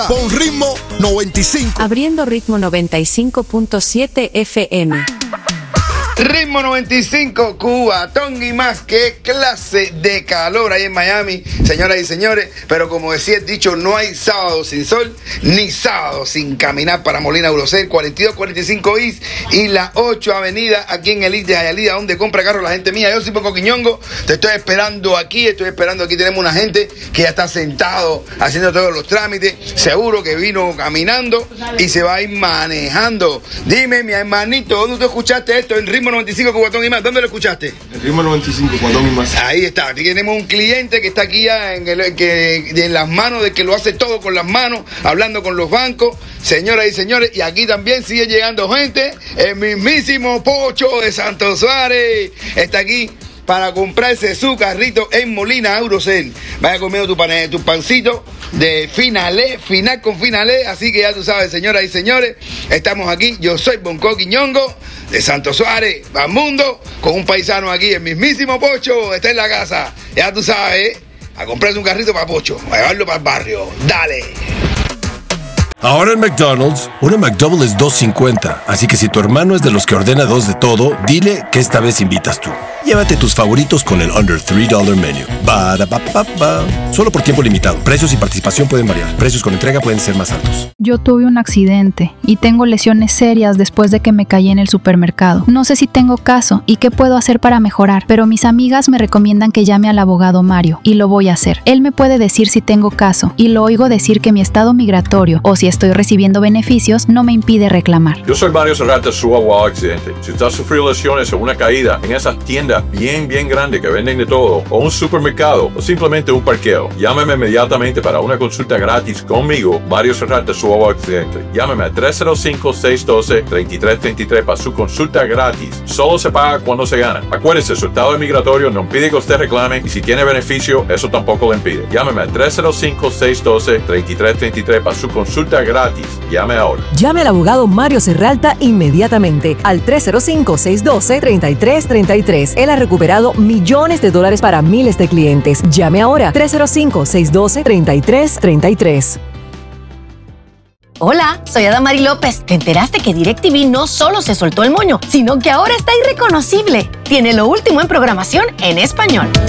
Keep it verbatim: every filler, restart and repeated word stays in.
Pon Ritmo noventa y cinco. Abriendo Ritmo noventa y cinco punto siete F M. Ritmo noventa y cinco, Cubatón y más. Qué clase de calor hay en Miami, señoras y señores. Pero como decía el dicho, no hay sábado sin sol, ni sábado sin caminar para Molina Eurocel, cuarenta y dos cuarenta y cinco East y la ocho Avenida, aquí en el East de Hialeah, donde compra carros la gente mía. Yo soy Bonco Quiñongo, te estoy esperando aquí, estoy esperando aquí. Tenemos una gente que ya está sentado haciendo todos los trámites. Seguro que vino caminando y se va a ir manejando. Dime, mi hermanito, ¿dónde tú escuchaste esto? En Ritmo noventa y cinco, Cubatón y más. ¿Dónde lo escuchaste? El Ritmo noventa y cinco, Cubatón y más. Ahí está. Aquí tenemos un cliente que está aquí ya en, el, que, en las manos de que lo hace todo con las manos, hablando con los bancos, señoras y señores. Y aquí también sigue llegando gente. El mismísimo Pocho de Santo Suárez está aquí para comprarse su carrito en Molina Eurocel. Vaya comiendo tu, pan, tu pancito de finalé, final con finalé. Así que ya tú sabes, señoras y señores, estamos aquí. Yo soy Bonco Quiñongo de Santo Suárez, Bamundo, con un paisano aquí, el mismísimo Pocho, está en la casa. Ya tú sabes, ¿eh? A comprarse un carrito para Pocho, a llevarlo para el barrio. Dale. Ahora en McDonald's, una McDouble es dos cincuenta, así que si tu hermano es de los que ordena dos de todo, dile que esta vez invitas tú. Llévate tus favoritos con el Under tres dólares Menu. Ba-da-ba-ba-ba. Solo por tiempo limitado. Precios y participación pueden variar. Precios con entrega pueden ser más altos. Yo tuve un accidente y tengo lesiones serias después de que me caí en el supermercado. No sé si tengo caso y qué puedo hacer para mejorar, pero mis amigas me recomiendan que llame al abogado Mario y lo voy a hacer. Él me puede decir si tengo caso y lo oigo decir que mi estado migratorio o si estoy recibiendo beneficios no me impide reclamar. Yo soy Mario Serrata, su abogado accidente. Si usted ha sufrido lesiones o una caída en esas tiendas bien, bien grandes que venden de todo, o un supermercado, o simplemente un parqueo, llámeme inmediatamente para una consulta gratis conmigo, Mario Serrata, su abogado accidente. Llámeme a tres cero cinco, seis uno dos, tres tres tres tres para su consulta gratis. Solo se paga cuando se gana. Acuérdese, su estado migratorio no impide que usted reclame y si tiene beneficio, eso tampoco le impide. Llámeme a tres cero cinco, seis uno dos, tres tres tres tres para su consulta gratis. Llame ahora. Llame al abogado Mario Serralta inmediatamente al tres cero cinco, seis uno dos, tres tres tres tres. Él ha recuperado millones de dólares para miles de clientes. Llame ahora. tres cero cinco, seis uno dos, tres tres tres tres. Hola, soy Adamari López. ¿Te enteraste que DirecTV no solo se soltó el moño, sino que ahora está irreconocible? Tiene lo último en programación en español.